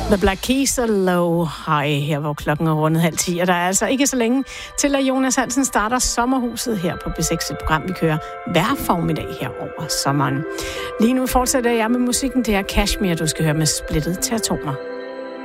The Black Keys og Low High, her hvor klokken er rundet 9:30, og der er altså ikke så længe til, at Jonas Hansen starter sommerhuset her på B6, et program, vi kører hver formiddag her over sommeren. Lige nu fortsætter jeg med musikken, det er Kashmir, du skal høre med Splittet til Atomer.